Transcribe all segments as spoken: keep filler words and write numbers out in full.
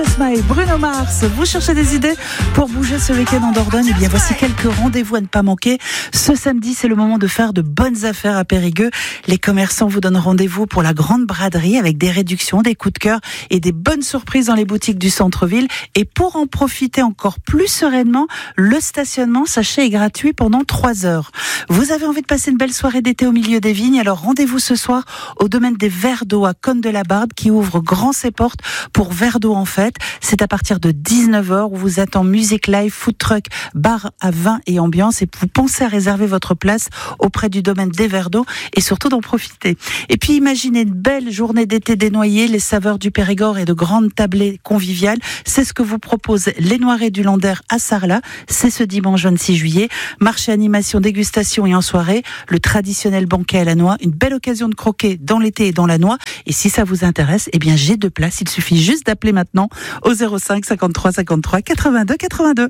Et Bruno Mars, vous cherchez des idées pour bouger ce week-end en Dordogne? Eh bien, voici quelques rendez-vous à ne pas manquer. Ce samedi, c'est le moment de faire de bonnes affaires à Périgueux. Les commerçants vous donnent rendez-vous pour la grande braderie avec des réductions, des coups de cœur et des bonnes surprises dans les boutiques du centre-ville. Et pour en profiter encore plus sereinement, le stationnement, sachez, est gratuit pendant trois heures. Vous avez envie de passer une belle soirée d'été au milieu des vignes? Alors rendez-vous ce soir au domaine des Verres d'eau à Cône-de-la-Barbe qui ouvre grand ses portes pour Verres d'eau en fête. C'est à partir de dix-neuf heures où vous attend musique live, food truck, bar à vin et ambiance. Et vous pensez à réserver votre place auprès du domaine des Verres d'eau et surtout d'en profiter. Et puis imaginez une belle journée d'été dénoyée, les saveurs du Périgord et de grandes tablées conviviales. C'est ce que vous propose les Noiret du Lander à Sarlat. C'est ce dimanche vingt-six juillet. Marché, animation, dégustation et en soirée, le traditionnel banquet à la noix. Une belle occasion de croquer dans l'été et dans la noix. Et si ça vous intéresse, eh bien j'ai deux places. Il suffit juste d'appeler maintenant au zéro cinq cinquante-trois cinquante-trois quatre-vingt-deux quatre-vingt-deux.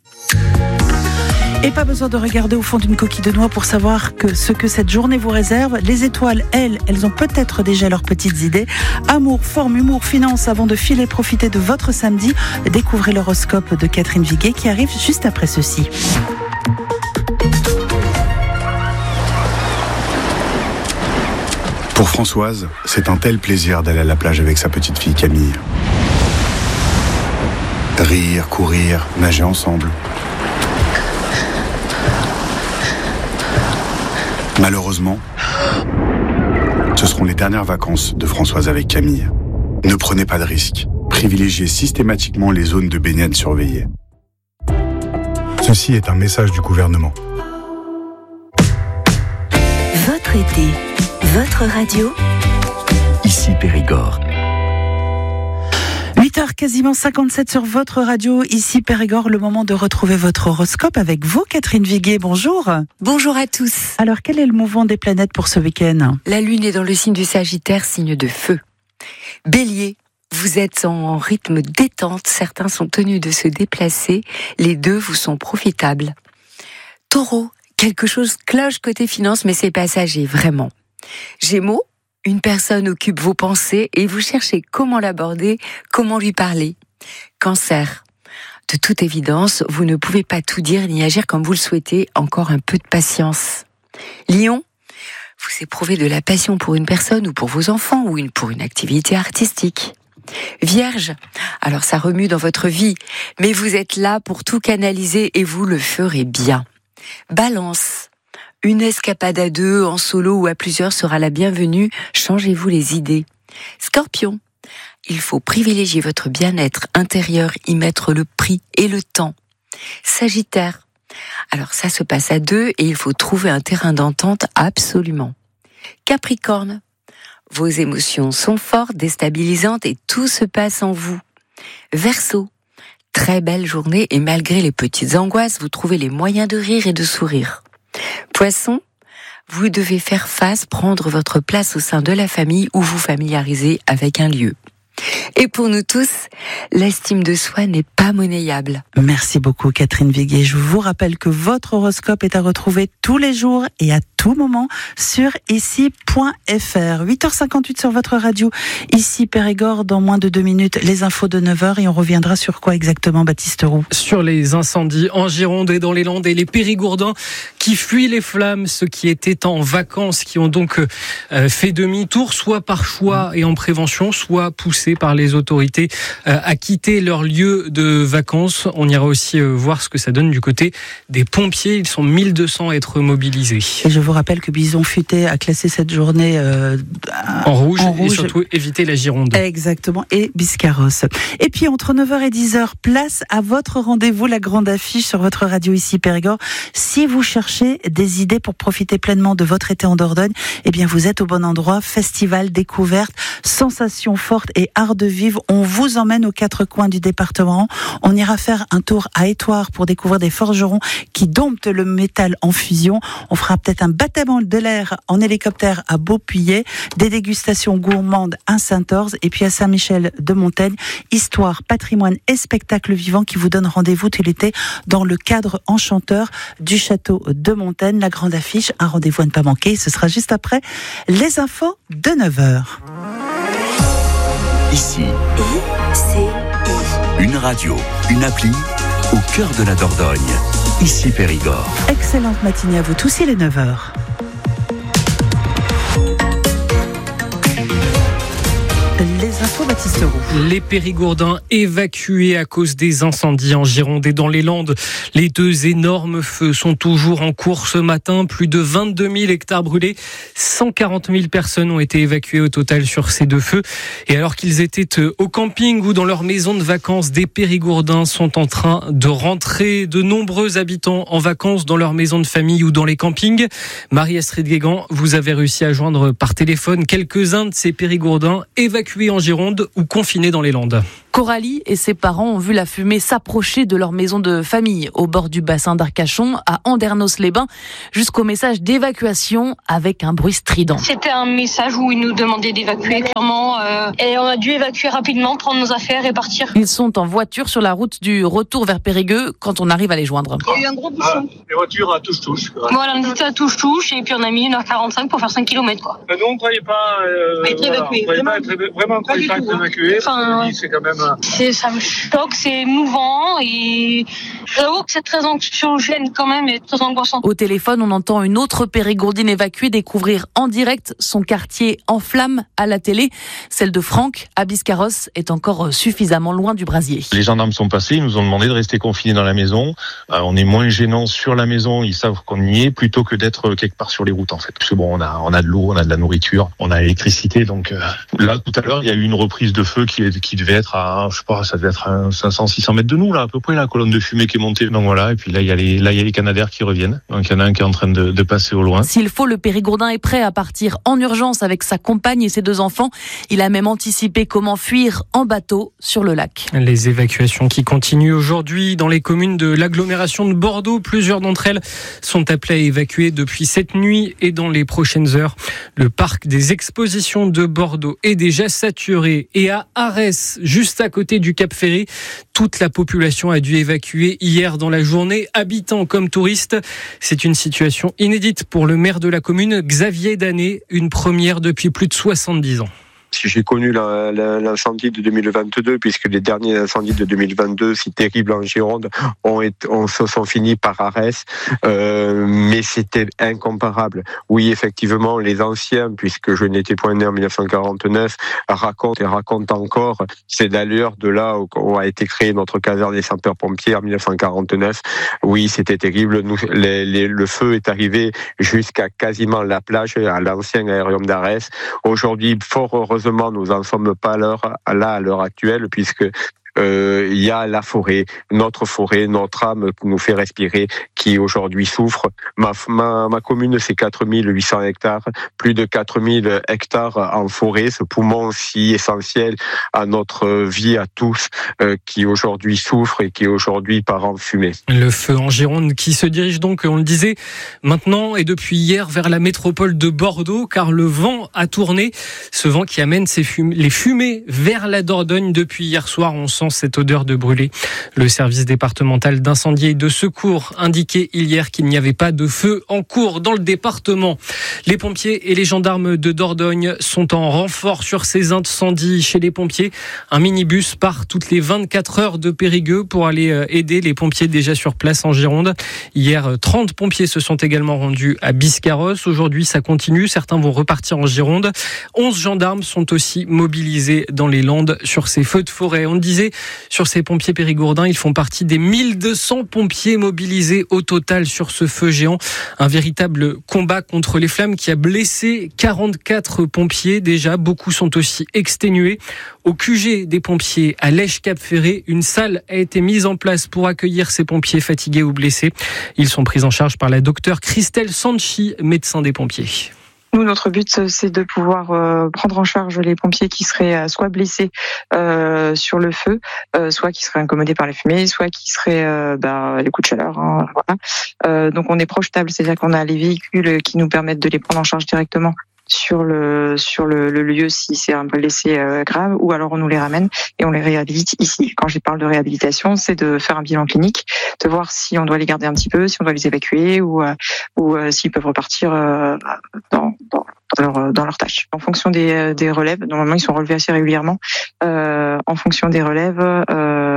Et pas besoin de regarder au fond d'une coquille de noix pour savoir que ce que cette journée vous réserve. Les étoiles, elles, elles ont peut-être déjà leurs petites idées. Amour, forme, humour, finance, avant de filer profiter de votre samedi. Découvrez l'horoscope de Catherine Viguet qui arrive juste après ceci. Pour Françoise, c'est un tel plaisir d'aller à la plage avec sa petite fille Camille. Rire, courir, nager ensemble. Malheureusement, ce seront les dernières vacances de Françoise avec Camille. Ne prenez pas de risques. Privilégiez systématiquement les zones de baignade surveillées. Ceci est un message du gouvernement. Votre été, votre radio, ici Périgord. huit heures quasiment cinquante-sept sur votre radio, ici Périgord, le moment de retrouver votre horoscope avec vous, Catherine Viguet. Bonjour. Bonjour à tous. Alors, quel est le mouvement des planètes pour ce week-end? La Lune est dans le signe du Sagittaire, signe de feu. Bélier, vous êtes en rythme détente, certains sont tenus de se déplacer, les deux vous sont profitables. Taureau, quelque chose cloche côté finance, mais c'est passager, vraiment. Gémeaux, une personne occupe vos pensées et vous cherchez comment l'aborder, comment lui parler. Cancer, de toute évidence, vous ne pouvez pas tout dire ni agir comme vous le souhaitez, encore un peu de patience. Lion, vous éprouvez de la passion pour une personne ou pour vos enfants ou une, pour une activité artistique. Vierge, alors ça remue dans votre vie, mais vous êtes là pour tout canaliser et vous le ferez bien. Balance, une escapade à deux, en solo ou à plusieurs sera la bienvenue, changez-vous les idées. Scorpion, il faut privilégier votre bien-être intérieur, y mettre le prix et le temps. Sagittaire, alors ça se passe à deux et il faut trouver un terrain d'entente absolument. Capricorne, vos émotions sont fortes, déstabilisantes et tout se passe en vous. Verseau, très belle journée et malgré les petites angoisses, vous trouvez les moyens de rire et de sourire. Poisson, vous devez faire face, prendre votre place au sein de la famille ou vous familiariser avec un lieu. Et pour nous tous, l'estime de soi n'est pas monnayable. Merci beaucoup Catherine Viguet. Je vous rappelle que votre horoscope est à retrouver tous les jours et à tout moment sur ici point f r. huit heures cinquante-huit sur votre radio, ici Périgord, dans moins de deux minutes, les infos de neuf heures et on reviendra sur quoi exactement, Baptiste Roux? Sur les incendies en Gironde et dans les Landes et les Périgourdins qui fuient les flammes, ceux qui étaient en vacances, qui ont donc euh, fait demi-tour, soit par choix et en prévention, soit poussés par les autorités euh, à quitter leur lieu de vacances. On ira aussi euh, voir ce que ça donne du côté des pompiers. Ils sont mille deux cents à être mobilisés. Et je vous rappelle que Bison Futé a classé cette journée euh, en, rouge, en rouge et surtout éviter la Gironde. Exactement, et Biscarrosse. Et puis entre neuf heures et dix heures, place à votre rendez-vous, la grande affiche sur votre radio ici Périgord. Si vous cherchez des idées pour profiter pleinement de votre été en Dordogne, eh bien vous êtes au bon endroit. Festival, découverte, sensations fortes et art de vivre. On vous emmène aux quatre coins du département. On ira faire un tour à Étoire pour découvrir des forgerons qui domptent le métal en fusion. On fera peut-être un baptême de l'air en hélicoptère à Beaupuillet, des dégustations gourmandes à Saint-Orse et puis à Saint-Michel-de-Montaigne. Histoire, patrimoine et spectacle vivant qui vous donne rendez-vous tout l'été dans le cadre enchanteur du château de Montaigne. La grande affiche, un rendez-vous à ne pas manquer. Ce sera juste après les infos de neuf heures. Ici. I C I. Radio, une appli au cœur de la Dordogne. Ici Périgord. Excellente matinée à vous tous, il est neuf heures. Les infos, Baptiste Roux. Les Périgourdins évacués à cause des incendies en Gironde et dans les Landes. Les deux énormes feux sont toujours en cours ce matin. Plus de vingt-deux mille hectares brûlés. cent quarante mille personnes ont été évacuées au total sur ces deux feux. Et alors qu'ils étaient au camping ou dans leur maison de vacances, des Périgourdins sont en train de rentrer. De nombreux habitants en vacances dans leur maison de famille ou dans les campings. Marie-Astrid Guégan, vous avez réussi à joindre par téléphone quelques-uns de ces Périgourdins évacués en Gironde ou confinés dans les Landes. Coralie et ses parents ont vu la fumée s'approcher de leur maison de famille au bord du bassin d'Arcachon à Andernos-les-Bains jusqu'au message d'évacuation avec un bruit strident. C'était un message où ils nous demandaient d'évacuer clairement euh, et on a dû évacuer rapidement, prendre nos affaires et partir. Ils sont en voiture sur la route du retour vers Périgueux quand on arrive à les joindre. Il y a eu un gros bouchon. Ah, les voitures à touche-touche. Quoi. Voilà, on était à touche-touche et puis on a mis une heure quarante-cinq pour faire cinq kilomètres. Quoi. Mais nous on ne croyait pas euh, être voilà, évacué. On croyait pas être, vraiment, on croyait pas être évacué. Enfin, c'est quand même... C'est, ça me choque, c'est émouvant et j'avoue que c'est très anxiogène quand même et très angoissant. Au téléphone, on entend une autre Périgourdine évacuée découvrir en direct son quartier en flammes à la télé. Celle de Franck, à Biscarrosse, est encore suffisamment loin du brasier. Les gendarmes sont passés, ils nous ont demandé de rester confinés dans la maison. Euh, on est moins gênant sur la maison, ils savent qu'on y est, plutôt que d'être quelque part sur les routes en fait. Parce que bon, on a, on a de l'eau, on a de la nourriture, on a l'électricité. Donc euh, là, tout à l'heure, il y a eu une reprise de feu qui, qui devait être à, je sais pas, ça devait être à cinq cents, six cents mètres de nous, là, à peu près, la colonne de fumée qui est montée. Donc voilà, et puis là, il y a les, là, il y a les Canadaires qui reviennent. Donc il y en a un qui est en train de, de passer au loin. S'il faut, le Périgourdin est prêt à partir en urgence avec sa compagne et ses deux enfants. Il a même anticipé comment fuir en bateau sur le lac. Les évacuations qui continuent aujourd'hui dans les communes de l'agglomération de Bordeaux. Plusieurs d'entre elles sont appelées à évacuer depuis cette nuit et dans les prochaines heures. Le parc des expositions de Bordeaux est déjà saturé et à Arès, juste à côté du Cap Ferré, toute la population a dû évacuer hier dans la journée, habitants comme touristes. C'est une situation inédite pour le maire de la commune, Xavier Danet, une première depuis plus de soixante-dix ans. Si j'ai connu la, la, l'incendie de deux mille vingt-deux, puisque les derniers incendies de deux mille vingt-deux, si terribles en Gironde, ont, été, ont se sont finis par Arès, euh, mais c'était incomparable. Oui, effectivement, les anciens, puisque je n'étais point né en dix-neuf cent quarante-neuf, racontent et racontent encore. C'est d'ailleurs de là où a été créée notre caserne des sapeurs-pompiers en dix-neuf cent quarante-neuf. Oui, c'était terrible. Nous, les, les, le feu est arrivé jusqu'à quasiment la plage, à l'ancien aérodrome d'Arès. Aujourd'hui, fort heureusement, nous n'en sommes pas là à l'heure actuelle, puisque euh, il y a la forêt, notre forêt, notre âme qui nous fait respirer, qui aujourd'hui souffre. Ma, ma, ma commune, c'est quatre mille huit cents hectares, plus de quatre mille hectares en forêt, ce poumon si essentiel à notre vie à tous, euh, qui aujourd'hui souffre et qui aujourd'hui part en fumée. Le feu en Gironde qui se dirige donc, on le disait, maintenant et depuis hier vers la métropole de Bordeaux, car le vent a tourné, ce vent qui amène ces fumées, les fumées vers la Dordogne depuis hier soir. On sent cette odeur de brûlé. Le service départemental d'incendie et de secours indiquait hier qu'il n'y avait pas de feu en cours dans le département. Les pompiers et les gendarmes de Dordogne sont en renfort sur ces incendies chez les pompiers. Un minibus part toutes les vingt-quatre heures de Périgueux pour aller aider les pompiers déjà sur place en Gironde. Hier, trente pompiers se sont également rendus à Biscarrosse. Aujourd'hui, ça continue. Certains vont repartir en Gironde. onze gendarmes sont aussi mobilisés dans les Landes sur ces feux de forêt. On disait sur ces pompiers périgourdins, ils font partie des mille deux cents pompiers mobilisés au total sur ce feu géant. Un véritable combat contre les flammes qui a blessé quarante-quatre pompiers déjà. Beaucoup sont aussi exténués. Au Q G des pompiers à Lèche-Cap-Ferré, une salle a été mise en place pour accueillir ces pompiers fatigués ou blessés. Ils sont pris en charge par la docteure Christelle Sanchi, médecin des pompiers. Nous, notre but, c'est de pouvoir euh, prendre en charge les pompiers qui seraient euh, soit blessés euh, sur le feu, euh, soit qui seraient incommodés par les fumées, soit qui seraient euh, bah, les coups de chaleur. Hein, voilà. euh, donc, on est projetable, c'est-à-dire qu'on a les véhicules qui nous permettent de les prendre en charge directement sur le sur le, le lieu si c'est un blessé euh, grave, ou alors on nous les ramène et on les réhabilite ici. Quand je parle de réhabilitation, c'est de faire un bilan clinique, de voir si on doit les garder un petit peu, si on doit les évacuer ou euh, ou euh, s'ils peuvent repartir euh, dans, dans dans leur dans leurs tâches. En fonction des des relèves, normalement ils sont relevés assez régulièrement. Euh, en fonction des relèves, euh,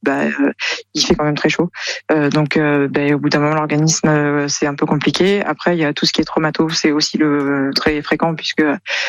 bah, euh, il fait quand même très chaud. Euh, donc, euh, bah, au bout d'un moment, l'organisme, euh, c'est un peu compliqué. Après, il y a tout ce qui est traumato, c'est aussi le très fréquent puisque,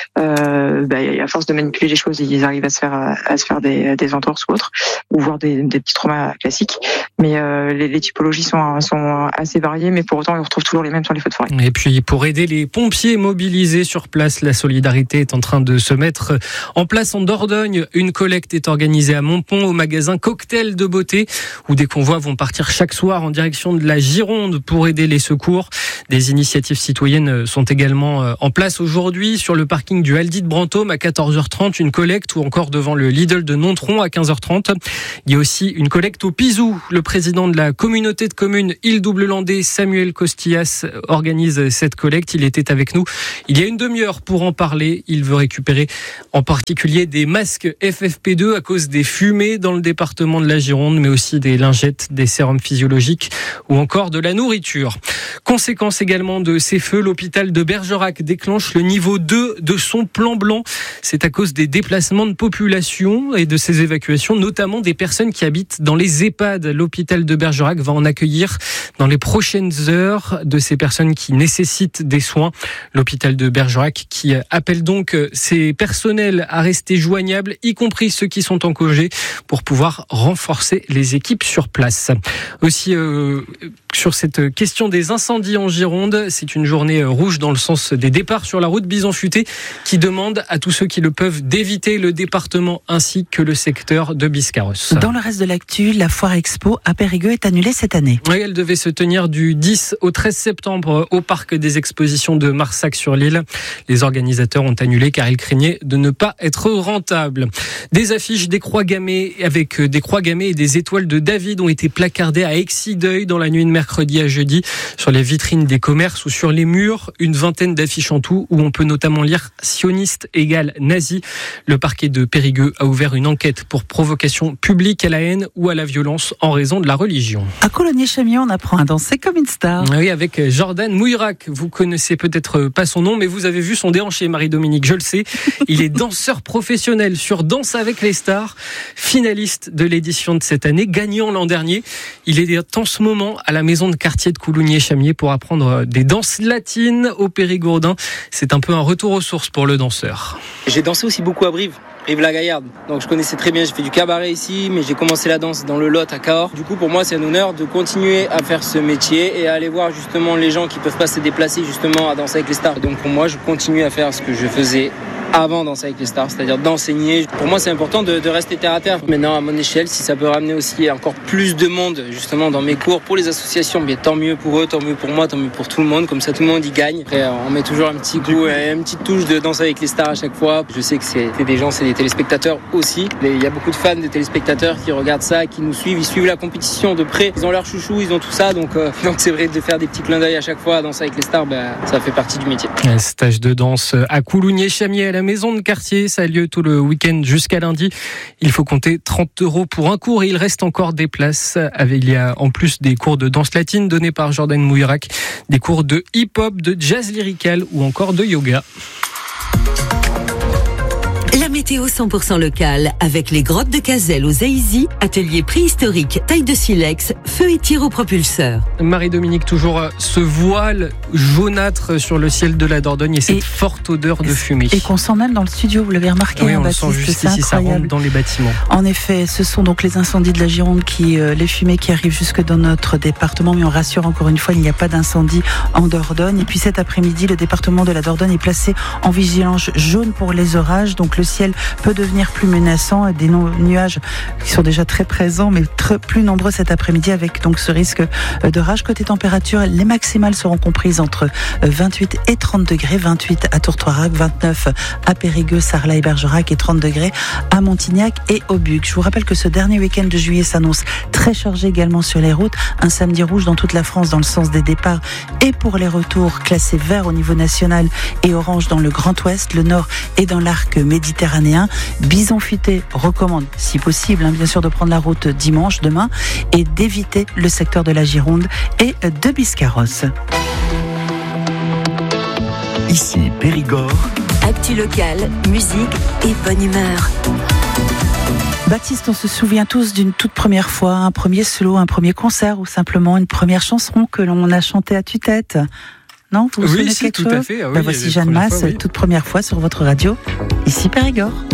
euh, bah, à force de manipuler les choses, ils arrivent à se faire à se faire des, des entorses ou autres, ou voir des, des petits traumas classiques. Mais euh, les, les typologies sont sont assez variées, mais pour autant, on retrouve toujours les mêmes sur les feux de forêt. Et puis, pour aider les pompiers mobilisés sur place, la solidarité est en train de se mettre en place en Dordogne. Une collecte est organisée à Montpont, au magasin Cocktail de Beauté, où des convois vont partir chaque soir en direction de la Gironde pour aider les secours. Des initiatives citoyennes sont également en place aujourd'hui sur le parking du Aldi de Brantôme à quatorze heures trente, une collecte, ou encore devant le Lidl de Nontron à quinze heures trente. Il y a aussi une collecte au Pizou. Le président de la communauté de communes Île-Doublelandais, Samuel Costillas, organise cette collecte. Il était avec nous il y a une demi-heure pour en parler. Il veut récupérer en particulier des masques F F P deux à cause des fumées dans le département de la Gironde, mais aussi des lingettes, des sérums physiologiques ou encore de la nourriture. Conséquence également de ces feux, l'hôpital de Bergerac déclenche le niveau deux de son plan blanc. C'est à cause des déplacements de population et de ces évacuations, notamment des personnes qui habitent dans les EHPAD. L'hôpital de Bergerac va en accueillir dans les prochaines heures de ces personnes qui nécessitent des soins. L'hôpital de Bergerac qui appelle donc ses personnels à rester joignables, y compris ceux qui sont en congé, pour pouvoir renforcer les équipes sur place. Aussi, euh, sur cette question des incendies en Gironde, c'est une journée rouge dans le sens des départs sur la route Bison-Futé qui demande à tous ceux qui le peuvent d'éviter le département ainsi que le secteur de Biscarrosse. Dans le reste de l'actu, la foire expo à Périgueux est annulée cette année. Oui, elle devait se tenir du dix au treize septembre au parc des expositions de Marsac-sur-l'Île. Les organisateurs ont annulé car ils craignaient de ne pas être rentables. Des affiches des croix gammées avec des croix gammées et des étoiles de David ont été placardées à Exideuil dans la nuit de mercredi à jeudi sur les vitrines des commerces ou sur les murs. Une vingtaine d'affiches en tout où on peut notamment lire sioniste égale nazi. Le parquet de Périgueux a ouvert une enquête pour provocation publique à la haine ou à la violence en raison de la religion. À Coulommiers-Chamier, on apprend à danser comme une star. Oui, avec Jordan Mouirac. Vous connaissez peut-être pas son nom, mais vous avez vu son déhanché, Marie-Dominique, je le sais. Il est danseur professionnel sur Danse avec les stars, finaliste de l'édition de cette année, gagnant l'an dernier. Il est en ce moment à la maison de quartier de Coulommiers-Chamier pour apprendre des danses latines au Périgourdin. C'est un peu un retour aux sources pour le danseur. J'ai dansé aussi beaucoup à Brive. Brive-la-Gaillarde. Donc je connaissais très bien, j'ai fait du cabaret ici, mais j'ai commencé la danse dans le Lot à Cahors. Du coup, pour moi, c'est un honneur de continuer à faire ce métier et à aller voir justement les gens qui peuvent pas se déplacer justement à danser avec les stars. Donc pour moi, je continue à faire ce que je faisais avant Danser avec les stars, c'est-à-dire d'enseigner. Pour moi, c'est important de, de rester terre à terre. Maintenant, à mon échelle, si ça peut ramener aussi encore plus de monde justement dans mes cours pour les associations, bien tant mieux pour eux, tant mieux pour moi, tant mieux pour tout le monde. Comme ça, tout le monde y gagne. Après, on met toujours un petit coup, une petite touche de Danser avec les stars à chaque fois. Je sais que c'est des gens, c'est des téléspectateurs aussi. Il y a beaucoup de fans de téléspectateurs qui regardent ça, qui nous suivent. Ils suivent la compétition de près. Ils ont leur chouchou, ils ont tout ça. Donc, euh, donc c'est vrai de faire des petits clins d'œil à chaque fois à Danser avec les stars, ben, ça fait partie du métier. Un stage de danse à Coulommiers-Chamier à la maison de quartier. Ça a lieu tout le week-end jusqu'à lundi. Il faut compter trente euros pour un cours et il reste encore des places. Il y a en plus des cours de danse latine donnés par Jordan Mouirac, des cours de hip-hop, de jazz lyrical ou encore de yoga. La météo cent pour cent locale avec les grottes de Cazelles aux Aïzy, atelier préhistorique, taille de silex, feu et tir au propulseur. Marie-Dominique, toujours ce voile jaunâtre sur le ciel de la Dordogne et cette et forte odeur de fumée. Et qu'on sent même dans le studio, vous l'avez remarqué. Oui, hein, on Baptiste, sent juste ici, ça rentre dans les bâtiments. En effet, ce sont donc les incendies de la Gironde, qui, euh, les fumées qui arrivent jusque dans notre département, mais on rassure encore une fois, il n'y a pas d'incendie en Dordogne. Et puis cet après-midi, le département de la Dordogne est placé en vigilance jaune pour les orages, donc le ciel peut devenir plus menaçant, des nuages qui sont déjà très présents mais très, plus nombreux cet après-midi avec donc ce risque d'orage. Côté température, les maximales seront comprises entre vingt-huit et trente degrés, vingt-huit à Tourtoirac, vingt-neuf à Périgueux, Sarlat et Bergerac et trente degrés à Montignac et Aubuc. Je vous rappelle que ce dernier week-end de juillet s'annonce très chargé également sur les routes. Un samedi rouge dans toute la France dans le sens des départs et pour les retours, classés vert au niveau national et orange dans le Grand Ouest, le Nord et dans l'arc méditerranéen. Bison Futé recommande, si possible, hein, bien sûr, de prendre la route dimanche, demain, et d'éviter le secteur de la Gironde et de Biscarrosse. Ici Périgord. Actu local, musique et bonne humeur. Baptiste, on se souvient tous d'une toute première fois, un premier solo, un premier concert ou simplement une première chanson que l'on a chantée à tue-tête. Non, vous vous oui, souvenez si, quelque tout chose à fait. Ah, oui, ben voici Jeanne Masse, fois, oui. toute première fois sur votre radio, ici Périgord.